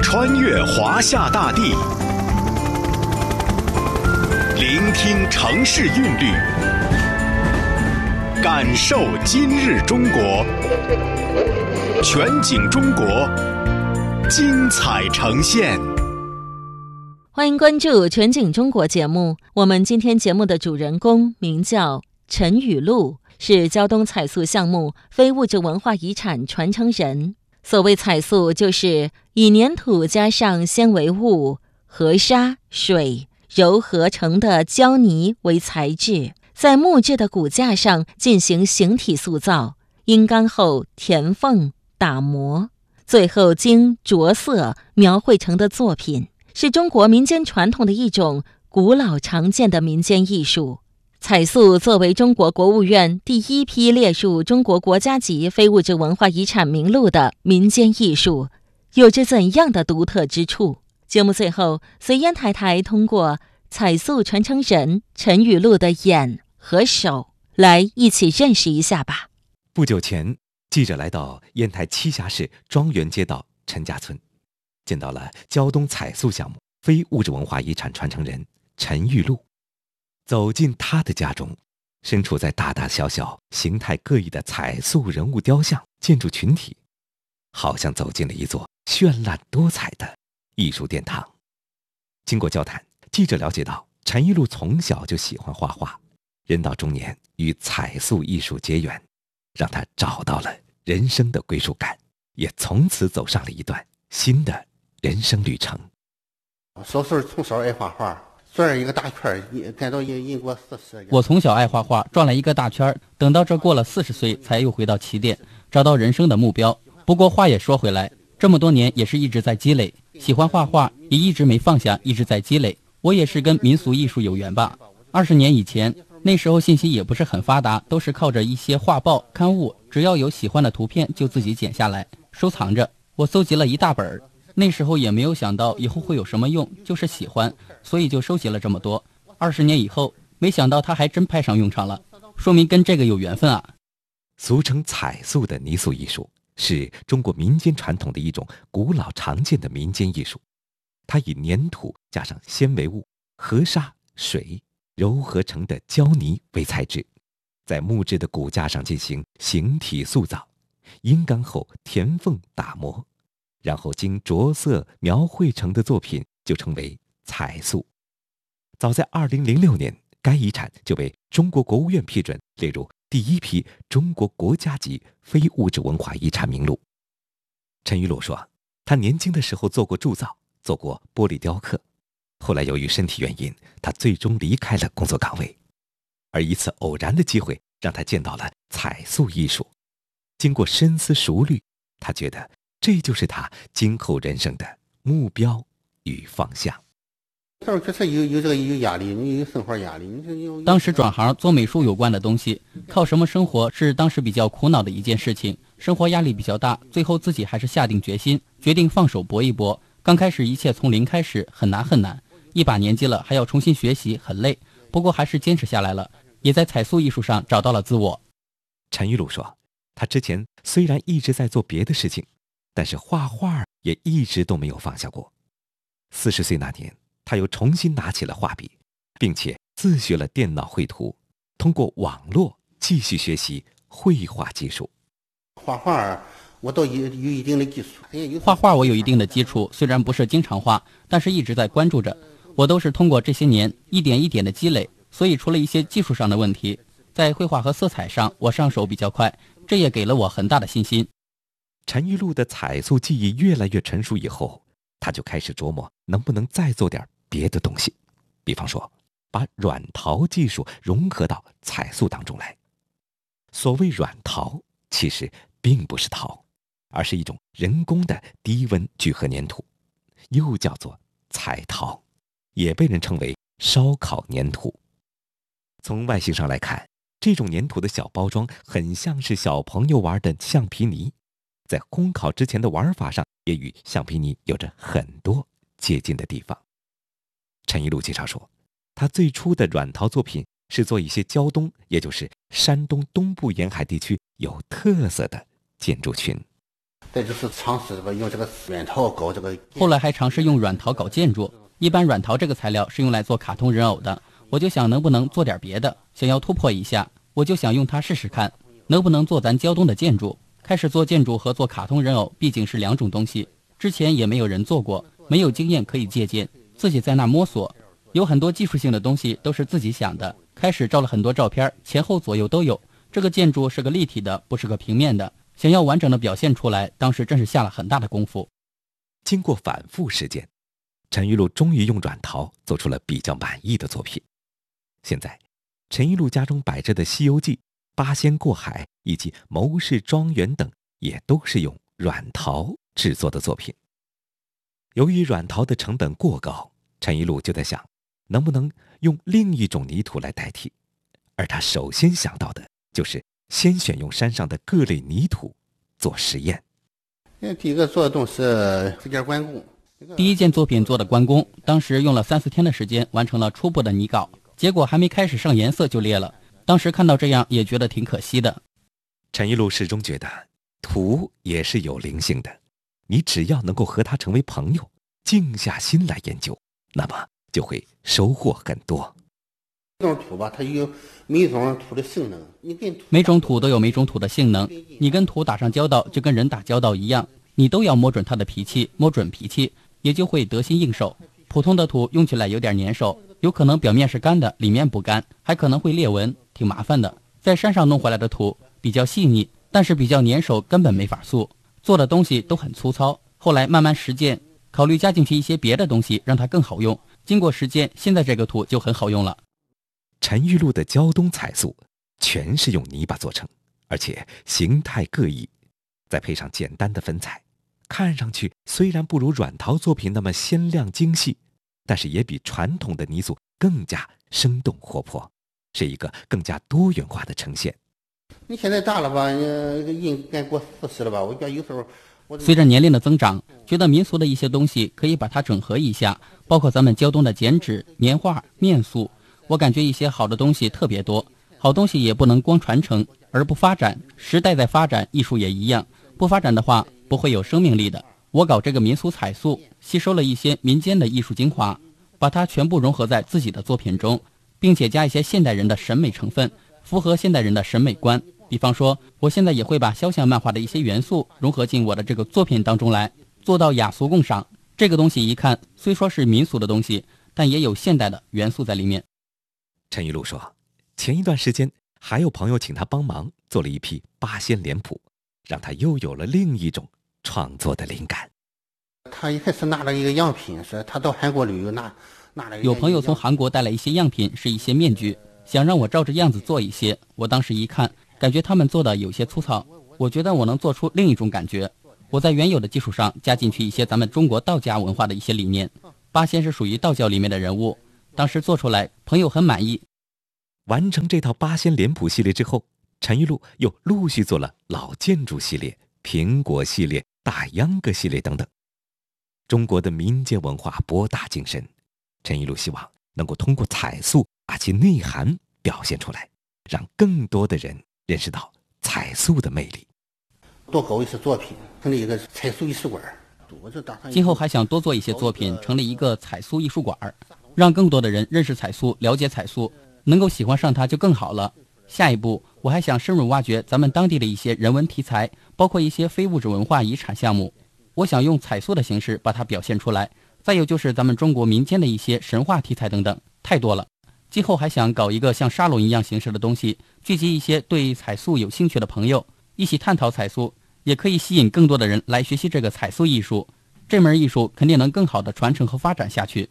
穿越华夏大地，聆听城市韵律，感受今日中国。全景中国，精彩呈现。 欢迎关注全景中国节目。我们今天节目的主人公名叫陈雨露，是胶东彩塑项目非物质文化遗产传承人。所谓彩塑，就是以粘土加上纤维物、河沙、水揉合成的胶泥为材质，在木质的骨架上进行形体塑造，阴干后填缝打磨，最后经着色描绘成的作品，是中国民间传统的一种古老常见的民间艺术。彩塑作为中国国务院第一批列入中国国家级非物质文化遗产名录的民间艺术，有着怎样的独特之处？节目最后，随烟台台通过彩塑传承人陈雨露的眼和手，来一起认识一下吧。 不久前，记者来到烟台栖霞市庄园街道陈家村，见到了胶东彩塑项目非物质文化遗产传承人陈雨露。走进他的家中，身处在大大小小、形态各异的彩塑人物雕像、建筑群体，好像走进了一座绚烂多彩的艺术殿堂。经过交谈，记者了解到，陈雨露从小就喜欢画画，人到中年与彩塑艺术结缘，让他找到了人生的归属感，也从此走上了一段新的人生旅程。 小时候从小爱画画，转了一个大圈，赶到民国40。 我从小爱画画，转了一个大圈，等到这过了40岁，才又回到起点，找到人生的目标。不过话也说回来，这么多年也是一直在积累，喜欢画画也一直没放下，一直在积累。我也是跟民俗艺术有缘吧。20年以前，那时候信息也不是很发达，都是靠着一些画报、刊物，只要有喜欢的图片就自己剪下来收藏着。我搜集了一大本，那时候也没有想到以后会有什么用，就是喜欢，所以就收集了这么多。20年以后，没想到它还真派上用场了，说明跟这个有缘分啊。 俗称彩塑的泥塑艺术，是中国民间传统的一种古老常见的民间艺术。它以粘土加上纤维物、河沙、水揉合成的胶泥为材质，在木质的骨架上进行形体塑造，阴干后填缝打磨，然后经着色描绘成的作品就称为彩塑。早在2006年，该遗产就被中国国务院批准列入第一批中国国家级非物质文化遗产名录。陈雨露说，他年轻的时候做过铸造，做过玻璃雕刻，后来由于身体原因，他最终离开了工作岗位。而一次偶然的机会让他见到了彩塑艺术，经过深思熟虑，他觉得这就是他今后人生的目标与方向。 他说确实有这个有压力，你有生活压力。 当时转行做美术有关的东西，靠什么生活是当时比较苦恼的一件事情，生活压力比较大，最后自己还是下定决心，决定放手搏一搏。刚开始一切从零开始，很难很难，一把年纪了还要重新学习，很累，不过还是坚持下来了，也在彩塑艺术上找到了自我。 陈雨露说，他之前虽然一直在做别的事情，但是画画也一直都没有放下过。40岁那年，他又重新拿起了画笔，并且自学了电脑绘图，通过网络继续学习绘画技术。 画画我倒有一定的基础， 画画我有一定的基础，虽然不是经常画，但是一直在关注着。我都是通过这些年一点一点的积累，所以除了一些技术上的问题，在绘画和色彩上我上手比较快，这也给了我很大的信心。 陈雨露的彩塑技艺越来越成熟以后，他就开始琢磨能不能再做点别的东西，比方说把软陶技术融合到彩塑当中来。所谓软陶，其实并不是陶，而是一种人工的低温聚合粘土，又叫做彩陶，也被人称为烧烤粘土。从外形上来看，这种粘土的小包装很像是小朋友玩的橡皮泥，在烘烤之前的玩法上也与橡皮泥有着很多接近的地方。陈雨露介绍说，他最初的软陶作品是做一些胶东，也就是山东东部沿海地区有特色的建筑群。 再就是尝试用这个软陶搞这个。 后来还尝试用软陶搞建筑。一般软陶这个材料是用来做卡通人偶的，我就想能不能做点别的，想要突破一下，我就想用它试试看，能不能做咱胶东的建筑。开始做建筑和做卡通人偶毕竟是两种东西，之前也没有人做过，没有经验可以借鉴，自己在那摸索，有很多技术性的东西都是自己想的。开始照了很多照片，前后左右都有。这个建筑是个立体的，不是个平面的，想要完整的表现出来，当时真是下了很大的功夫。 经过反复实践，陈玉露终于用软陶做出了比较满意的作品。现在，陈玉露家中摆着的《西游记》《八仙过海》以及《谋士庄园》等，也都是用软陶制作的作品。由于软陶的成本过高，陈玉露就在想，能不能用另一种泥土来代替。而他首先想到的就是先选用山上的各类泥土做实验。 第一个做的东西是福建关公。 第一件作品做的关公，当时用了3-4天的时间完成了初步的泥稿，结果还没开始上颜色就裂了。当时看到这样也觉得挺可惜的。 陈玉露始终觉得土也是有灵性的，你只要能够和它成为朋友，静下心来研究，那么就会收获很多。 这种土吧，它有每种土的性能， 每种土都有每种土的性能，你跟土打上交道就跟人打交道一样，你都要摸准它的脾气，摸准脾气也就会得心应手。普通的土用起来有点粘手，有可能表面是干的，里面不干，还可能会裂纹，挺麻烦的。在山上弄回来的土比较细腻，但是比较粘手，根本没法塑，做的东西都很粗糙。后来慢慢实践，考虑加进去一些别的东西让它更好用，经过实践，现在这个土就很好用了。 陈玉露的胶东彩塑全是用泥巴做成，而且形态各异，再配上简单的粉彩，看上去虽然不如软陶作品那么鲜亮精细，但是也比传统的泥塑更加生动活泼，是一个更加多元化的呈现。 你现在大了吧，应该过40了吧？我觉得有时候随着年龄的增长，觉得民俗的一些东西可以把它整合一下，包括咱们胶东的剪纸、年画、面塑。我感觉一些好的东西特别多，好东西也不能光传承而不发展，时代在发展，艺术也一样，不发展的话不会有生命力的。我搞这个民俗彩塑，吸收了一些民间的艺术精华，把它全部融合在自己的作品中，并且加一些现代人的审美成分，符合现代人的审美观。比方说，我现在也会把肖像漫画的一些元素融合进我的这个作品当中来，做到雅俗共赏。这个东西一看虽说是民俗的东西，但也有现代的元素在里面。 陈玉露说，前一段时间还有朋友请他帮忙做了一批八仙脸谱，让他又有了另一种创作的灵感。 他一开始拿了一个样品，是他到韩国旅游拿了有朋友从韩国带来一些样品，是一些面具，想让我照着样子做一些。我当时一看，感觉他们做的有些粗糙，我觉得我能做出另一种感觉。我在原有的基础上加进去一些咱们中国道家文化的一些理念。八仙是属于道教里面的人物，当时做出来朋友很满意。 完成这套八仙脸谱系列之后，陈玉露又陆续做了老建筑系列、苹果系列、大秧歌系列等等。中国的民间文化博大精深，陈玉露希望能够通过彩塑把其内涵表现出来，让更多的人认识到彩塑的魅力。 多搞一些作品，成立一个彩塑艺术馆。 今后还想多做一些作品，成立一个彩塑艺术馆，让更多的人认识彩塑，了解彩塑，能够喜欢上它就更好了。下一步我还想深入挖掘咱们当地的一些人文题材，包括一些非物质文化遗产项目，我想用彩塑的形式把它表现出来。再有就是咱们中国民间的一些神话题材等等，太多了。今后还想搞一个像沙龙一样形式的东西，聚集一些对彩塑有兴趣的朋友，一起探讨彩塑，也可以吸引更多的人来学习这个彩塑艺术。这门艺术肯定能更好的传承和发展下去。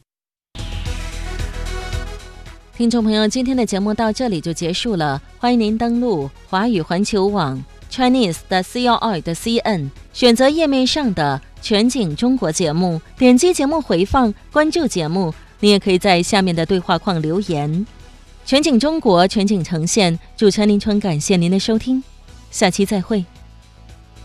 听众朋友，今天的节目到这里就结束了，欢迎您登录华语环球网 Chinese.CRI.CN， 选择页面上的全景中国节目，点击节目回放，关注节目。你也可以在下面的对话框留言。全景中国，全景呈现，主持人林春感谢您的收听，下期再会。